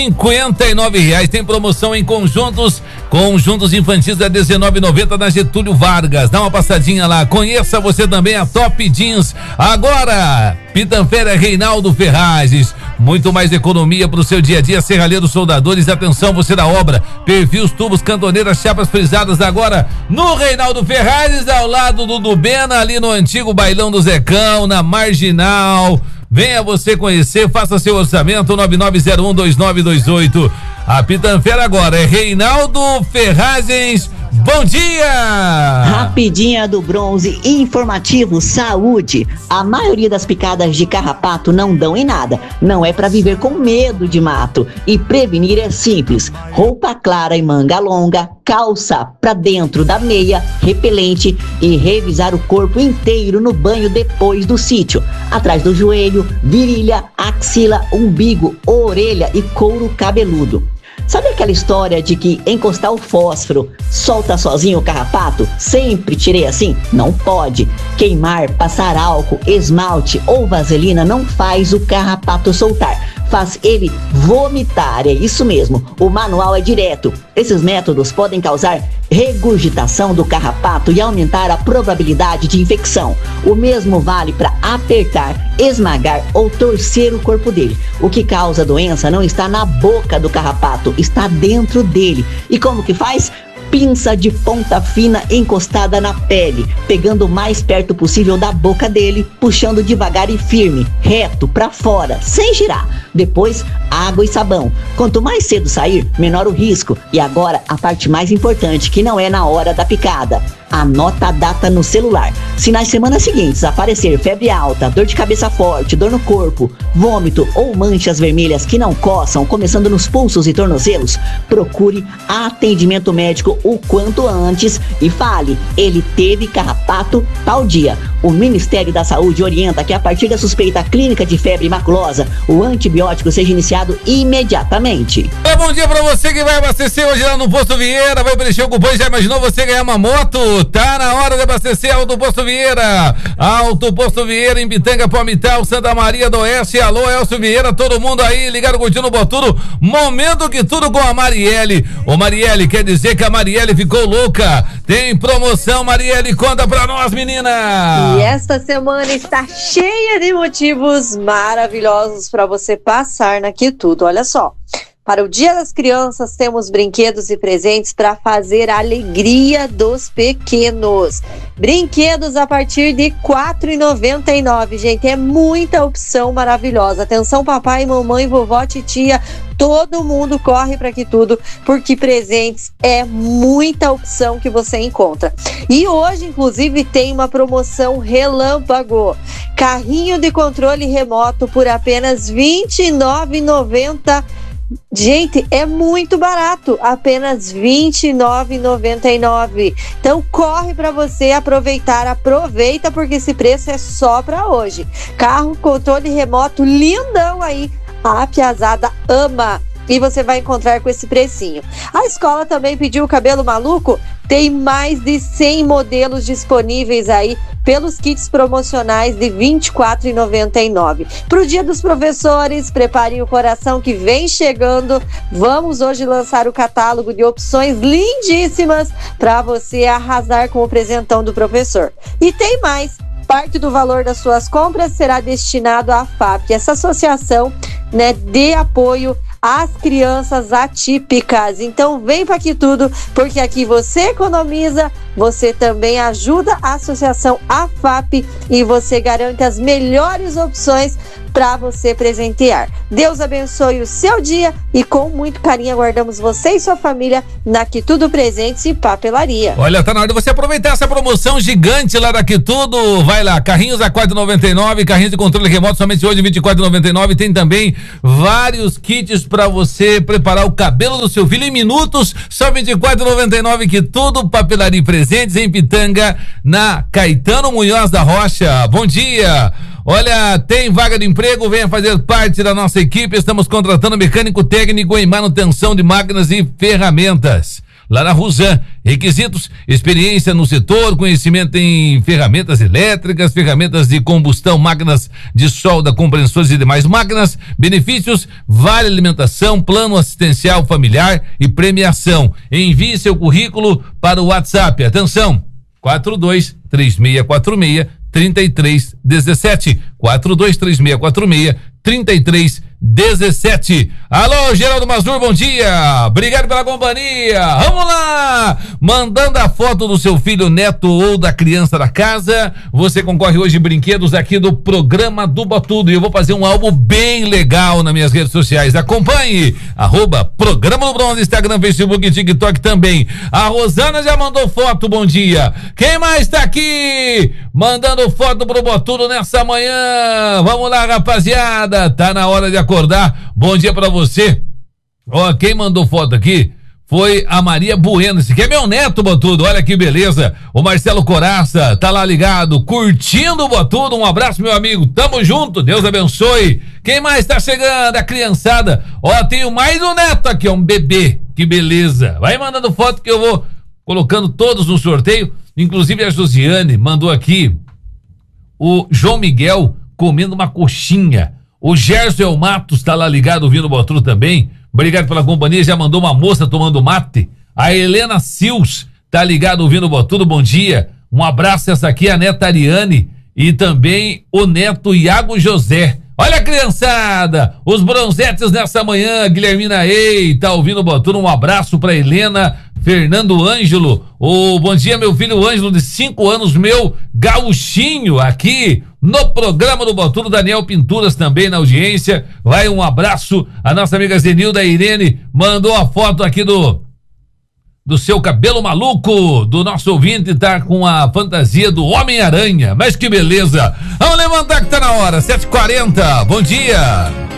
R$59. Tem promoção em conjuntos infantis a R$19,90 na Getúlio Vargas. Dá uma passadinha lá. Conheça você também a Top Jeans. Agora, Pitanfera Reinaldo Ferragens. Muito mais economia para o seu dia a dia. Serralheros, soldadores, atenção você da obra. Perfis, tubos, cantoneiras, chapas frisadas. Agora no Reinaldo Ferragens, ao lado do Dubena, ali no antigo Bailão do Zecão, na Marginal. Venha você conhecer, faça seu orçamento, 99012928. A Pitanfera agora é Reinaldo Ferragens. Bom dia! Rapidinha do Bronze, informativo saúde. A maioria das picadas de carrapato não dão em nada. Não é para viver com medo de mato. E prevenir é simples. Roupa clara e manga longa, calça pra dentro da meia, repelente e revisar o corpo inteiro no banho depois do sítio. Atrás do joelho, virilha, axila, umbigo, orelha e couro cabeludo. Sabe aquela história de que encostar o fósforo solta sozinho o carrapato? Sempre tirei assim? Não pode. Queimar, passar álcool, esmalte ou vaselina não faz o carrapato soltar. Faz ele vomitar, é isso mesmo. O manual é direto. Esses métodos podem causar regurgitação do carrapato e aumentar a probabilidade de infecção. O mesmo vale para apertar, esmagar ou torcer o corpo dele. O que causa a doença não está na boca do carrapato, está dentro dele. E como que faz? Pinça de ponta fina encostada na pele, pegando o mais perto possível da boca dele, puxando devagar e firme, reto para fora, sem girar. Depois, água e sabão. Quanto mais cedo sair, menor o risco. E agora, a parte mais importante, que não é na hora da picada. Anota a data no celular. Se nas semanas seguintes aparecer febre alta, dor de cabeça forte, dor no corpo, vômito ou manchas vermelhas que não coçam, começando nos pulsos e tornozelos, procure atendimento médico o quanto antes e fale: ele teve carrapato tal dia. O Ministério da Saúde orienta que a partir da suspeita clínica de febre maculosa, o antibiótico seja iniciado imediatamente. Bom dia pra você que vai abastecer hoje lá no Posto Vieira, vai preencher o cupom. Já imaginou você ganhar uma moto? Tá na hora de abastecer Auto Posto Vieira. Auto Posto Vieira em Pitanga, Palmital, Santa Maria do Oeste. Alô, Elcio Vieira, todo mundo aí ligado, curtindo o Botudo. Momento que tudo com a Marielle. Ô Marielle, quer dizer que a Marielle ficou louca. Tem promoção, Marielle, conta pra nós, menina. E esta semana está cheia de motivos maravilhosos para você passar na Quitudo. Olha só. Para o Dia das Crianças, temos brinquedos e presentes para fazer a alegria dos pequenos. Brinquedos a partir de R$ 4,99, gente. É muita opção maravilhosa. Atenção, papai, mamãe, vovó, titia. Todo mundo corre para Quitudo, porque presentes é muita opção que você encontra. E hoje, inclusive, tem uma promoção relâmpago. Carrinho de controle remoto por apenas R$ 29,90. Gente, é muito barato, apenas R$ 29,99. Então corre para você aproveitar, aproveita porque esse preço é só para hoje. Carro, controle remoto, lindão aí, a piazada ama. E você vai encontrar com esse precinho. A escola também pediu o cabelo maluco? Tem mais de 100 modelos disponíveis aí pelos kits promocionais de R$ 24,99. Para o Dia dos Professores, preparem o coração que vem chegando. Vamos hoje lançar o catálogo de opções lindíssimas para você arrasar com o presentão do professor. E tem mais. Parte do valor das suas compras será destinado à FAP, essa associação, né, de apoio às crianças atípicas. Então vem para aqui tudo, porque aqui você economiza, você também ajuda a associação AFAP e você garante as melhores opções para você presentear. Deus abençoe o seu dia e com muito carinho aguardamos você e sua família na Quitudo Presentes e Papelaria. Olha, tá na hora de você aproveitar essa promoção gigante lá da Quitudo. Vai lá, carrinhos a R$ 4,99, carrinhos de controle remoto somente hoje R$ 24,99. Tem também vários kits para você preparar o cabelo do seu filho em minutos, só R$ 24,99. Quitudo Papelaria e Presentes em Pitanga, na Caetano Munhoz da Rocha. Bom dia! Olha, tem vaga de emprego, venha fazer parte da nossa equipe. Estamos contratando mecânico técnico em manutenção de máquinas e ferramentas. lá na Rosan. Requisitos: experiência no setor, conhecimento em ferramentas elétricas, ferramentas de combustão, máquinas de solda, compressores e demais máquinas. Benefícios: vale alimentação, plano assistencial familiar e premiação. Envie seu currículo para o WhatsApp. Atenção: 423646-3317. 423646-3317. Alô, Geraldo Mazur, bom dia. Obrigado pela companhia. Vamos lá. Mandando a foto do seu filho, neto ou da criança da casa, você concorre hoje brinquedos aqui do programa do Botudo. E eu vou fazer um álbum bem legal nas minhas redes sociais. Acompanhe. @Programa do Bronze, Instagram, Facebook e TikTok também. A Rosana já mandou foto, bom dia. Quem mais tá aqui mandando foto pro Botudo nessa manhã? Vamos lá, rapaziada. Tá na hora de acordar. Bom dia pra você. Ó, quem mandou foto aqui foi a Maria Bueno. Esse aqui é meu neto, Botudo. Olha que beleza. O Marcelo Coraça tá lá ligado, curtindo o Botudo. Um abraço, meu amigo. Tamo junto. Deus abençoe. Quem mais tá chegando? A criançada. Ó, tenho mais um neto aqui, ó, um bebê. Que beleza. Vai mandando foto que eu vou colocando todos no sorteio. Inclusive a Josiane mandou aqui o João Miguel comendo uma coxinha. O Gerson Matos tá lá ligado, ouvindo o Botudo também. Obrigado pela companhia. Já mandou uma moça tomando mate. A Helena Sils tá ligado, ouvindo o Botudo. Bom dia. Um abraço. Essa aqui é a neta Ariane e também o neto Iago José. Olha a criançada, os bronzetes nessa manhã. Guilhermina Ei tá ouvindo o Botudo. Um abraço pra Helena. Fernando Ângelo, bom dia, meu filho Ângelo, de 5 anos, meu gauchinho, aqui no programa do Botudo. Daniel Pinturas também na audiência. Vai um abraço. A nossa amiga Zenilda Irene mandou a foto aqui do seu cabelo maluco, do nosso ouvinte, tá com a fantasia do Homem-Aranha. Mas que beleza. Vamos levantar que tá na hora, 7h40. Bom dia.